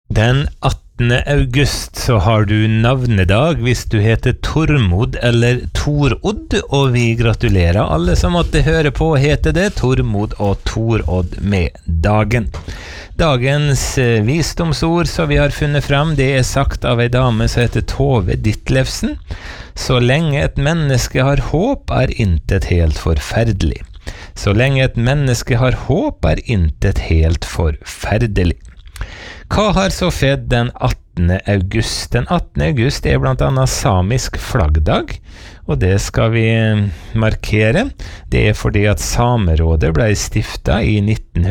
Den 18. august så har du navnedag hvis du heter Tormod eller Torodd, og vi gratulerer alle som måtte høre på heter det, Tormod og Torodd med dagen. Dagens visdomsord som vi har funnet frem, det sagt av ei dame som heter Tove Ditlevsen. Så lenge et menneske har håp intet helt forferdelig. Så lenge et menneske har håp intet helt forferdelig. Hva har så skjedd den 18. august? Den 18. august blant annet samisk flaggdag, og det skal vi markere. Det fordi at Samerådet ble stiftet i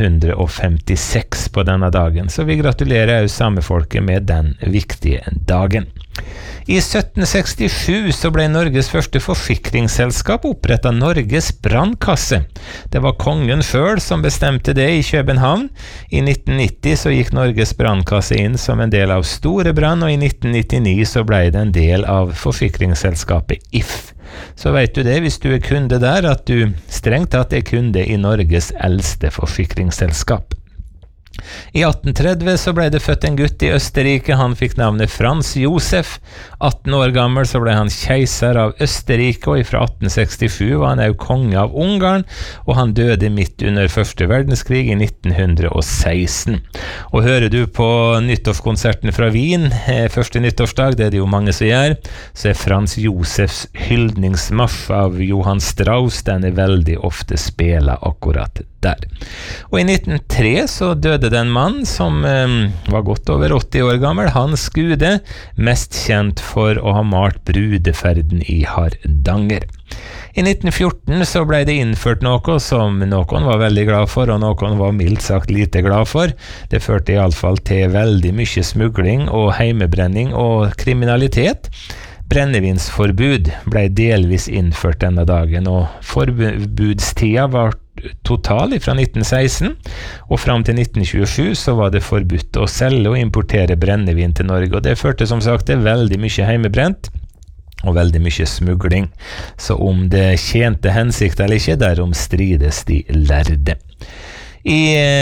1956 på denne dagen, så vi gratulerer også samefolket med den viktige dagen. I 1767 så ble Norges første forsikringsselskap opprettet Norges brannkasse. Det var kongen selv som bestemte det i København. I 1990 så gikk Norges brannkasse inn som en del av Store Brann, og i 1999 så ble det en del av forsikringsselskapet If. Så vet du det, hvis du kunde der, at du strengt tatt kunde i Norges eldste forsikringsselskap. I 1830 så ble det født en gutt i Østerrike. Han fikk navnet Frans Josef. 18 år gammel så ble han keiser av Østerrike, og fra 1867 var han også konge av Ungarn, og han døde midt under første verdenskrig i 1916. Og hører du på nyttårskonserten fra Wien, første nyttårsdag, det det jo mange som gjør, så Frans Josefs hyldningsmarsj av Johann Strauss, den veldig ofte spela akkurat der. Og i 1903 så døde det en mann som var godt over 80 år gammel, Hans Gude, mest kjent for å ha malt brudeferden i Hardanger. I 1914 så ble det innført noe som noen var veldig glad for, og noen var mildt sagt lite glad for. Det førte i alle fall til veldig mye smugling og heimebrenning og kriminalitet. Brennevinsforbud ble delvis innført denne dagen, og forbudstida var total fra 1916, og fram til 1927 så var det forbudt å selge og importere brennevin til Norge, og det førte som sagt til veldig mye heimebrent og veldig mye smugling. Så om det tjente hensikt eller ikke, derom strides de lærde. I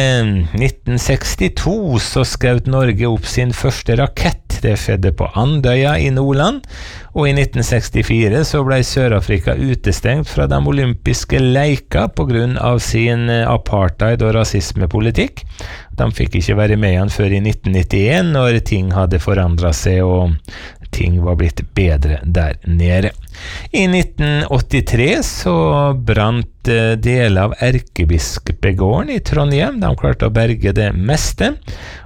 1962 så skjøt Norge opp sin første rakett. Det skjedde på Andøya i Nordland, og i 1964 så ble Sør-Afrika utestengt fra de olympiske leker på grunn av sin apartheid- og rasismepolitikk. De fikk ikke være med igjen før i 1991, når ting hadde forandret seg og ting var blitt bedre der nede. I 1983 så brant deler av Erkebispegården i Trondheim. De klarte å berge det meste.